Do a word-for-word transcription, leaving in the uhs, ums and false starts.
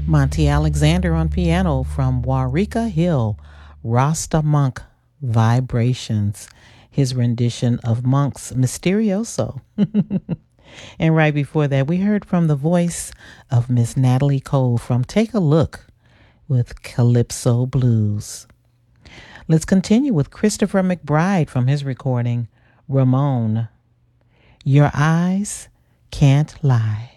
Monty Alexander on piano from Warika Hill, Rasta Monk Vibrations, his rendition of Monk's Mysterioso. And right before that, we heard from the voice of Miss Natalie Cole from Take a Look with Calypso Blues. Let's continue with Christopher McBride from his recording, Ramon. Your eyes can't lie.